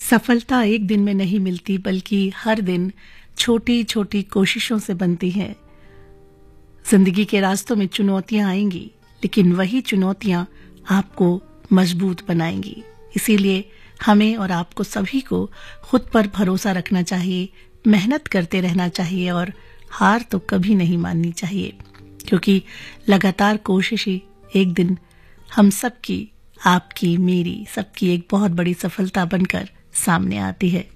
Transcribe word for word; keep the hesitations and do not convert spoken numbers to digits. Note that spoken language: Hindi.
सफलता एक दिन में नहीं मिलती, बल्कि हर दिन छोटी छोटी कोशिशों से बनती है। जिंदगी के रास्तों में चुनौतियां आएंगी, लेकिन वही चुनौतियां आपको मजबूत बनाएंगी। इसीलिए हमें और आपको सभी को खुद पर भरोसा रखना चाहिए, मेहनत करते रहना चाहिए और हार तो कभी नहीं माननी चाहिए, क्योंकि लगातार कोशिश ही एक दिन हम सबकी, आपकी, मेरी, सबकी एक बहुत बड़ी सफलता बनकर सामने आती है।